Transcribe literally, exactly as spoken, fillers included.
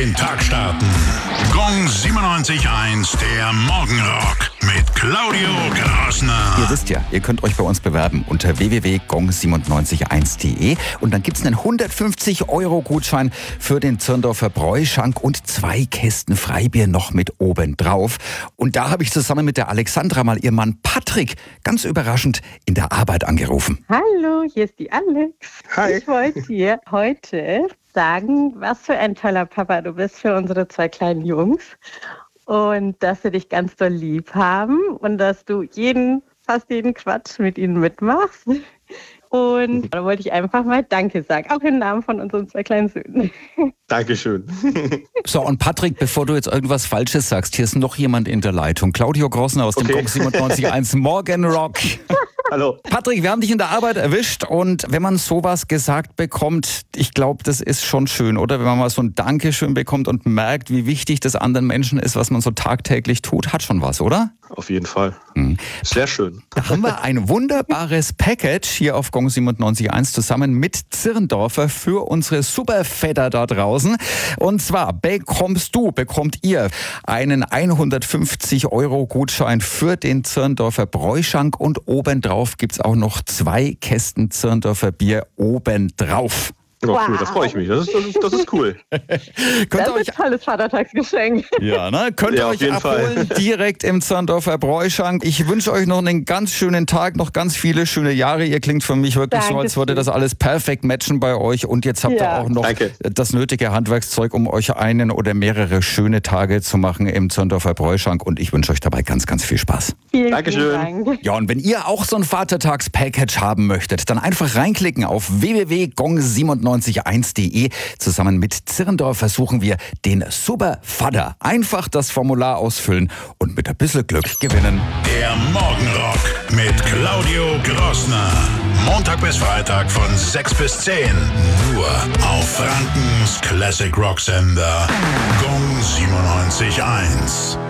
den Tag starten. Gong siebenundneunzig Komma eins, der Morgenrock mit Claudio Grassner. Ihr wisst ja, ihr könnt euch bei uns bewerben unter w w w punkt gong siebenundneunzig Komma eins punkt de und dann gibt's einen hundertfünfzig Euro Gutschein für den Zirndorfer Bräuschank und zwei Kästen Freibier noch mit oben drauf. Und da habe ich zusammen mit der Alexandra mal ihren Mann Patrick ganz überraschend in der Arbeit angerufen. Hallo, hier ist die Alex. Hi. Ich wollte dir heute sagen, was für ein toller Papa du bist für unsere zwei kleinen Jungs und dass sie dich ganz doll lieb haben und dass du jeden, fast jeden Quatsch mit ihnen mitmachst. Und da wollte ich einfach mal Danke sagen, auch im Namen von unseren zwei kleinen Söhnen. Dankeschön. So, und Patrick, bevor du jetzt irgendwas Falsches sagst, hier ist noch jemand in der Leitung. Claudio Grassner aus dem Okay. Gong siebenundneunzig Komma eins Morgenrock. Hallo. Patrick, wir haben dich in der Arbeit erwischt und wenn man sowas gesagt bekommt, ich glaube, das ist schon schön, oder? Wenn man mal so ein Dankeschön bekommt und merkt, wie wichtig das anderen Menschen ist, was man so tagtäglich tut, hat schon was, oder? Auf jeden Fall. Mhm. Sehr schön. Da haben wir ein wunderbares Package hier auf Gong siebenundneunzig Komma eins zusammen mit Zirndorfer für unsere Superväter da draußen. Und zwar bekommst du, bekommt ihr einen hundertfünfzig Euro Gutschein für den Zirndorfer Bräuschank und obendrauf gibt's auch noch zwei Kästen Zirndorfer Bier obendrauf. Oh, cool, das freue ich mich. Das ist, das ist, das ist cool. Könnt Das ihr ist euch ein tolles Vatertagsgeschenk. Ja, ne? Könnt ihr Ja, auf euch jeden abholen, Fall. direkt im Zirndorfer Bräuschank. Ich wünsche euch noch einen ganz schönen Tag, noch ganz viele schöne Jahre. Ihr klingt für mich wirklich so, als würde das alles perfekt matchen bei euch. Und jetzt habt ihr Ja. auch noch Danke. das nötige Handwerkszeug, um euch einen oder mehrere schöne Tage zu machen im Zirndorfer Bräuschank. Und ich wünsche euch dabei ganz, ganz viel Spaß. Vielen, Dankeschön. vielen Dank. Ja, und wenn ihr auch so ein Vatertags-Package haben möchtet, dann einfach reinklicken auf w w w punkt gong siebenundneunzig Komma eins punkt de. Zusammen mit Zirndorfer suchen wir den Supervater. Einfach das Formular ausfüllen und mit ein bisschen Glück gewinnen. Der Morgenrock mit Claudio Grassner. Montag bis Freitag von sechs bis zehn. Nur auf Frankens Classic Rock Sender. Gong siebenundneunzig Komma eins.